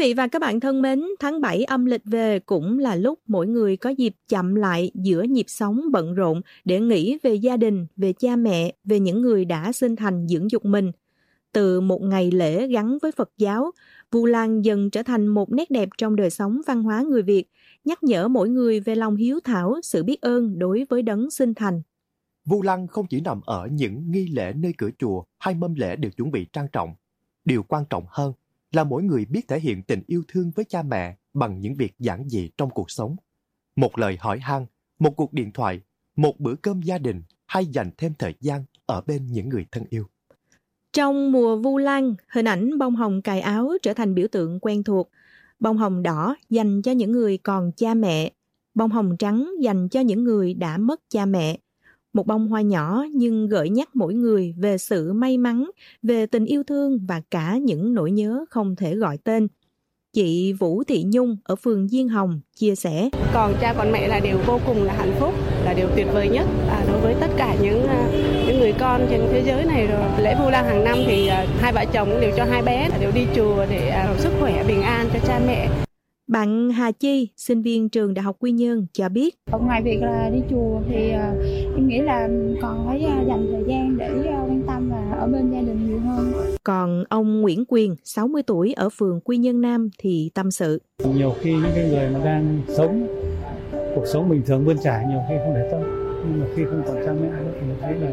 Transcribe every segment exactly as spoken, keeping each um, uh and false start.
Quý vị và các bạn thân mến, tháng bảy âm lịch về cũng là lúc mỗi người có dịp chậm lại giữa nhịp sống bận rộn để nghĩ về gia đình, về cha mẹ, về những người đã sinh thành dưỡng dục mình. Từ một ngày lễ gắn với Phật giáo, Vu Lan dần trở thành một nét đẹp trong đời sống văn hóa người Việt, nhắc nhở mỗi người về lòng hiếu thảo, sự biết ơn đối với đấng sinh thành. Vu Lan không chỉ nằm ở những nghi lễ nơi cửa chùa hay mâm lễ được chuẩn bị trang trọng. Điều quan trọng hơn là mỗi người biết thể hiện tình yêu thương với cha mẹ bằng những việc giản dị trong cuộc sống. Một lời hỏi han, một cuộc điện thoại, một bữa cơm gia đình hay dành thêm thời gian ở bên những người thân yêu. Trong mùa Vu Lan, hình ảnh bông hồng cài áo trở thành biểu tượng quen thuộc. Bông hồng đỏ dành cho những người còn cha mẹ, bông hồng trắng dành cho những người đã mất cha mẹ. Một bông hoa nhỏ nhưng gợi nhắc mỗi người về sự may mắn, về tình yêu thương và cả những nỗi nhớ không thể gọi tên. Chị Vũ Thị Nhung ở phường Diên Hồng chia sẻ. Còn cha còn mẹ là điều vô cùng là hạnh phúc, là điều tuyệt vời nhất à, đối với tất cả những những người con trên thế giới này rồi. Lễ Vu Lan hàng năm thì à, hai vợ chồng cũng đều cho hai bé đều đi chùa để à, sức khỏe bình an cho cha mẹ. Bạn Hà Chi, sinh viên trường Đại học Quy Nhơn cho biết. Ngoài việc là đi chùa thì uh, em nghĩ là còn phải uh, dành thời gian để uh, quan tâm và ở bên gia đình nhiều hơn. Còn ông Nguyễn Quyền, sáu mươi tuổi ở phường Quy Nhơn Nam thì tâm sự. Nhiều khi những cái người mà đang sống cuộc sống bình thường bươn trải nhiều khi không để tâm, nhưng mà khi không còn cha mẹ thì mình thấy là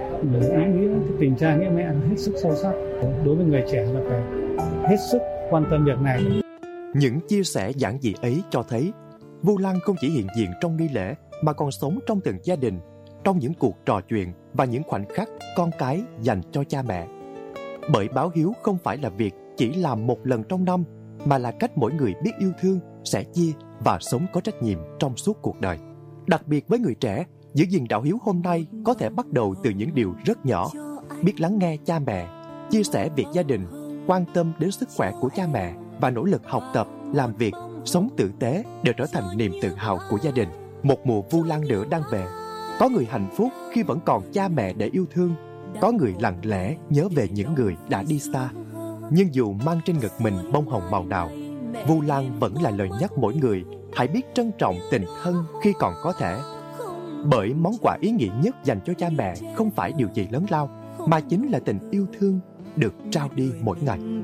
ý nghĩa cái tình cha nghĩa mẹ hết sức sâu sắc. Đối với người trẻ là phải hết sức quan tâm việc này. Những chia sẻ giản dị ấy cho thấy Vu Lan không chỉ hiện diện trong nghi lễ mà còn sống trong từng gia đình, trong những cuộc trò chuyện và những khoảnh khắc con cái dành cho cha mẹ. Bởi báo hiếu không phải là việc chỉ làm một lần trong năm, mà là cách mỗi người biết yêu thương, sẻ chia và sống có trách nhiệm trong suốt cuộc đời. Đặc biệt với người trẻ, giữ gìn đạo hiếu hôm nay có thể bắt đầu từ những điều rất nhỏ, biết lắng nghe cha mẹ, chia sẻ việc gia đình, quan tâm đến sức khỏe của cha mẹ và nỗ lực học tập, làm việc, sống tử tế đều trở thành niềm tự hào của gia đình. Một mùa Vu Lan nữa đang về. Có người hạnh phúc khi vẫn còn cha mẹ để yêu thương, có người lặng lẽ nhớ về những người đã đi xa. Nhưng dù mang trên ngực mình bông hồng màu nào, Vu Lan vẫn là lời nhắc mỗi người hãy biết trân trọng tình thân khi còn có thể. Bởi món quà ý nghĩa nhất dành cho cha mẹ không phải điều gì lớn lao, mà chính là tình yêu thương được trao đi mỗi ngày.